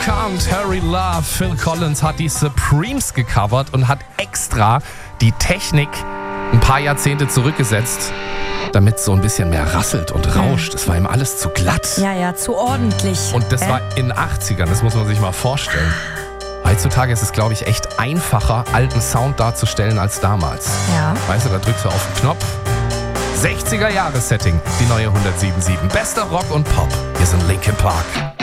Can't Hurry Love. Phil Collins hat die Supremes gecovert und hat extra die Technik ein paar Jahrzehnte zurückgesetzt, damit es so ein bisschen mehr rasselt und rauscht. Es war ihm alles zu glatt. Ja, zu ordentlich. Und das war in den 80ern, das muss man sich mal vorstellen. Heutzutage ist es, glaube ich, echt einfacher, alten Sound darzustellen als damals. Ja. Weißt du, da drückst du auf den Knopf. 60er-Jahres-Setting, die neue 107.7. Bester Rock und Pop. Wir sind Linkin Park.